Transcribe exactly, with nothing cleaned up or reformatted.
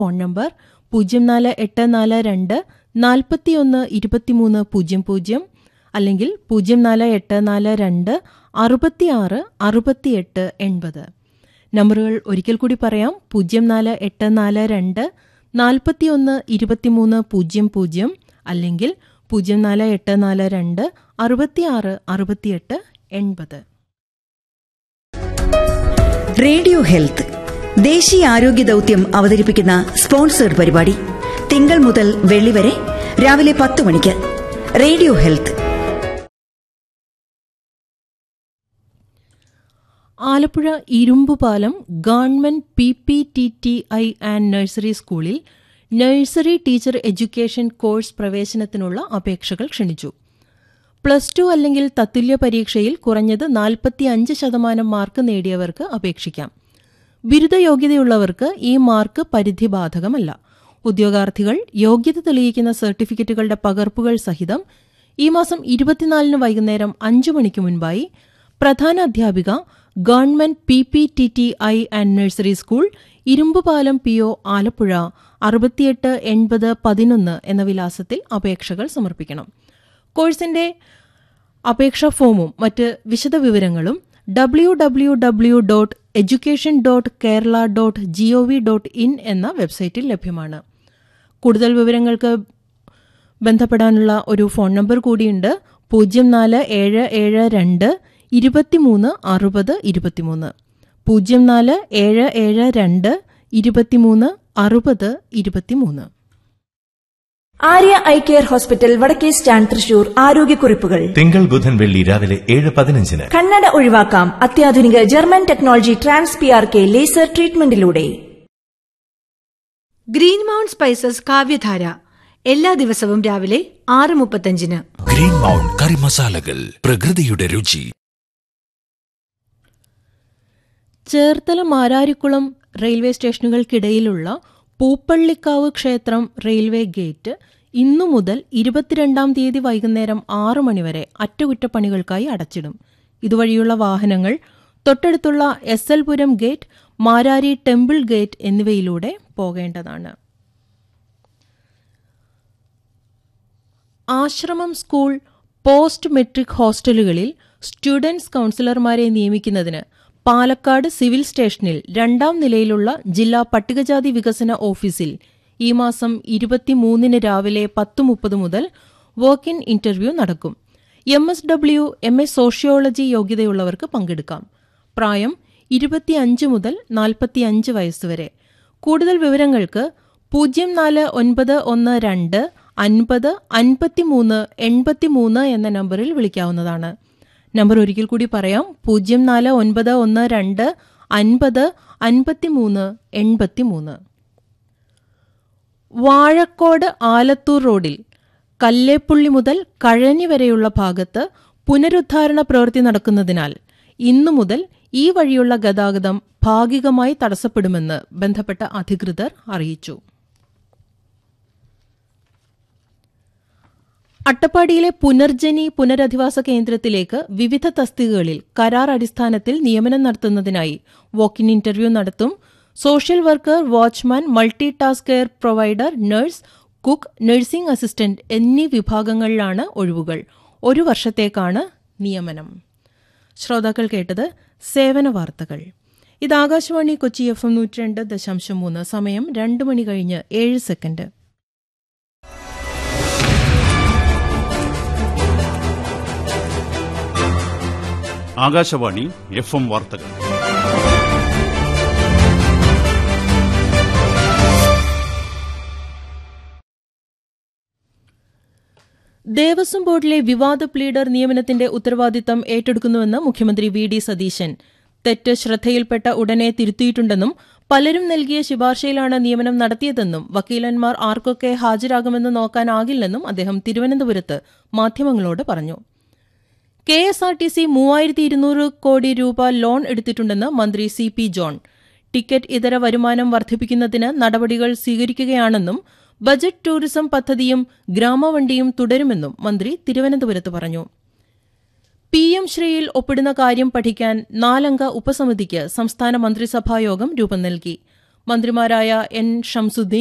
Phone number പൂജ്യം നാല് എട്ട് നാല് രണ്ട് നാൽപ്പത്തിയൊന്ന് ഇരുപത്തിമൂന്ന് പൂജ്യം പൂജ്യം അല്ലെങ്കിൽ പൂജ്യം നാല് എട്ട് നാല് രണ്ട് അറുപത്തിയാറ് അറുപത്തിയെട്ട് എൺപത്. നമ്പറുകൾ ഒരിക്കൽ കൂടി പറയാം. പൂജ്യം നാല് എട്ട് നാല് രണ്ട് നാൽപ്പത്തിയൊന്ന് ഇരുപത്തിമൂന്ന് പൂജ്യം പൂജ്യം അല്ലെങ്കിൽ പൂജ്യം നാല് എട്ട് നാല് രണ്ട് അറുപത്തിയാറ് അറുപത്തിയെട്ട് എൺപത്. റേഡിയോ ഹെൽത്ത് ദേശീയ ആരോഗ്യ ദൌത്യം അവതരിപ്പിക്കുന്ന സ്പോൺസേഡ് പരിപാടി തിങ്കൾ മുതൽ വെള്ളി വരെ രാവിലെ പത്ത് മണിക്ക്. Radio health. Alappuzha Irumbupalam government P P T T I and nursery സ്കൂളിൽ നഴ്സറി ടീച്ചർ എഡ്യൂക്കേഷൻ കോഴ്സ് പ്രവേശനത്തിനുള്ള അപേക്ഷകൾ ക്ഷണിച്ചു. പ്ലസ് ടു അല്ലെങ്കിൽ തത്തുല്യ പരീക്ഷയിൽ കുറഞ്ഞത് നാൽപ്പത്തിയഞ്ച് ശതമാനം മാർക്ക് നേടിയവർക്ക് അപേക്ഷിക്കാം. ബിരുദ യോഗ്യതയുള്ളവർക്ക് ഈ മാർക്ക് പരിധി ബാധകമല്ല. ഉദ്യോഗാർത്ഥികൾ യോഗ്യത തെളിയിക്കുന്ന സർട്ടിഫിക്കറ്റുകളുടെ പകർപ്പുകൾ സഹിതം ഈ മാസം ഇരുപത്തിനാലിന് വൈകുന്നേരം അഞ്ചു മണിക്ക് മുൻപായി പ്രധാന അധ്യാപിക government P P T T I and nursery school Irumbupalam P O Alappuzha അറുപത്തിയെട്ട് എൺപത് പതിനൊന്ന് എന്ന വിലാസത്തിൽ അപേക്ഷകൾ സമർപ്പിക്കണം. കോഴ്സിന്റെ അപേക്ഷാ ഫോമും മറ്റ് വിശദവിവരങ്ങളും W W W dot education dot Kerala dot G O V dot in എന്ന വെബ്സൈറ്റിൽ ലഭ്യമാണ്. കൂടുതൽ വിവരങ്ങൾക്ക് ബന്ധപ്പെടാനുള്ള ഒരു ഫോൺ നമ്പർ കൂടിയുണ്ട്. പൂജ്യം നാല് ഏഴ് ഏഴ് രണ്ട് ഇരുപത്തിമൂന്ന് അറുപത് ഇരുപത്തിമൂന്ന് പൂജ്യം നാല് ഏഴ് ഏഴ് രണ്ട് ഇരുപത്തിമൂന്ന് അറുപത് ഇരുപത്തിമൂന്ന്. ആര്യ ഐ കെയർ ഹോസ്പിറ്റൽ വടക്കേ സ്റ്റാൻഡ് തൃശൂർ. ആരോഗ്യക്കുറിപ്പുകൾ തിങ്കൾ ബുധൻ വെള്ളി രാവിലെ ഏഴ് പതിനഞ്ചിന്. കണ്ണട ഒഴിവാക്കാം അത്യാധുനിക German technology trans P R K laser ട്രീറ്റ്മെന്റിലൂടെ. Green mount spices കാവ്യധാര എല്ലാ ദിവസവും രാവിലെ ആറ് മുപ്പത്തഞ്ചിന്. ഗ്രീൻ മൗണ്ട് കറി മസാലകൾ, പ്രകൃതിയുടെ രുചി. ചേർത്തല മാരാരിക്കുളം റെയിൽവേ സ്റ്റേഷനുകൾക്കിടയിലുള്ള പൂപ്പള്ളിക്കാവ് ക്ഷേത്രം റെയിൽവേ ഗേറ്റ് ഇന്നു മുതൽ ഇരുപത്തിരണ്ടാം തീയതി വൈകുന്നേരം ആറ് മണിവരെ അറ്റകുറ്റപ്പണികൾക്കായി അടച്ചിടും. ഇതുവഴിയുള്ള വാഹനങ്ങൾ തൊട്ടടുത്തുള്ള എസ് എൽ പുരം ഗേറ്റ്, മാരാരി ടെമ്പിൾ ഗേറ്റ് എന്നിവയിലൂടെ പോകേണ്ടതാണ്. ആശ്രമം school post metric ഹോസ്റ്റലുകളിൽ students കൌൺസിലർമാരെ നിയമിക്കുന്നതിന് Palakkad civil സ്റ്റേഷനിൽ രണ്ടാം നിലയിലുള്ള ജില്ലാ പട്ടികജാതി വികസന ഓഫീസിൽ ഈ മാസം ഇരുപത്തിമൂന്നിന് രാവിലെ പത്ത് മുപ്പത് മുതൽ വർക്ക് ഇൻ ഇന്റർവ്യൂ നടക്കും. M S W, M A sociology യോഗ്യതയുള്ളവർക്ക് പങ്കെടുക്കാം. പ്രായം ഇരുപത്തിയഞ്ച് മുതൽ നാൽപ്പത്തിയഞ്ച് വയസ്സുവരെ. കൂടുതൽ വിവരങ്ങൾക്ക് പൂജ്യം നാല് ഒൻപത് ഒന്ന് രണ്ട് അൻപത് അൻപത്തിമൂന്ന് എൺപത്തിമൂന്ന് എന്ന നമ്പറിൽ വിളിക്കാവുന്നതാണ്. നമ്പർ ഒരിക്കൽ കൂടി പറയാം. പൂജ്യം നാല് ഒൻപത് ഒന്ന് രണ്ട് അൻപത് അൻപത്തിമൂന്ന് എൺപത്തിമൂന്ന്. വാഴക്കോട് ആലത്തൂർ റോഡിൽ കല്ലേപ്പുള്ളി മുതൽ കഴനി വരെയുള്ള ഭാഗത്ത് പുനരുദ്ധാരണ പ്രവൃത്തി നടക്കുന്നതിനാൽ ഇന്നു മുതൽ ഈ വഴിയുള്ള ഗതാഗതം ഭാഗികമായി തടസ്സപ്പെടുമെന്ന് ബന്ധപ്പെട്ട അധികൃതർ അറിയിച്ചു. അട്ടപ്പാടിയിലെ പുനർജനി പുനരധിവാസ കേന്ദ്രത്തിലേക്ക് വിവിധ തസ്തികകളിൽ കരാർ അടിസ്ഥാനത്തിൽ നിയമനം നടത്തുന്നതിനായി വോക്ക് ഇൻ ഇന്റർവ്യൂ നടത്തും. Social worker, watchman, multi task care provider, nurse, cook, nursing assistant എന്നീ വിഭാഗങ്ങളിലാണ് ഒഴിവുകൾ. ഒരു വർഷത്തേക്കാണ് നിയമനം. ശ്രോതാക്കൾ കേട്ടത് സേവന വാർത്തകൾ. ഇത് ആകാശവാണി കൊച്ചി എഫ് എം നൂറ്റി രണ്ട് ദശാംശം മൂന്ന്. സമയം രണ്ട് മണി കഴിഞ്ഞ് ഏഴ് സെക്കൻഡ്. ആകാശവാണി എഫ് എം വാർത്തകൾ. ദേവസ്വം ബോർഡിലെ വിവാദ പ്ലീഡർ നിയമനത്തിന്റെ ഉത്തരവാദിത്തം ഏറ്റെടുക്കുന്നുവെന്ന് മുഖ്യമന്ത്രി വി ഡി സതീശൻ. തെറ്റ് ശ്രദ്ധയിൽപ്പെട്ട ഉടനെ തിരുത്തിയിട്ടുണ്ടെന്നും പലരും നൽകിയ ശുപാർശയിലാണ് നിയമനം നടത്തിയതെന്നും വക്കീലന്മാർ ആർക്കൊക്കെ ഹാജരാകുമെന്ന് നോക്കാനാകില്ലെന്നും അദ്ദേഹം തിരുവനന്തപുരത്ത് മാധ്യമങ്ങളോട് പറഞ്ഞു. K S R T C മൂവായിരത്തി ഇരുന്നൂറ് കോടി രൂപ ലോൺ എടുത്തിട്ടുണ്ടെന്ന് മന്ത്രി സി പി ജോൺ. ടിക്കറ്റ് ഇതര വരുമാനം വർദ്ധിപ്പിക്കുന്നതിന് നടപടികൾ സ്വീകരിക്കുകയാണെന്നും ബജറ്റ് ടൂറിസം പദ്ധതിയും ഗ്രാമവണ്ടിയും തുടരുമെന്നും മന്ത്രി തിരുവനന്തപുരത്ത് പറഞ്ഞു. പി എം ശ്രീയിൽ ഒപ്പിടുന്ന കാര്യം പഠിക്കാൻ നാലംഗ ഉപസമിതിക്ക് സംസ്ഥാന മന്ത്രിസഭായോഗം രൂപം നൽകി. മന്ത്രിമാരായ എൻ ഷംസുദ്ദീൻ,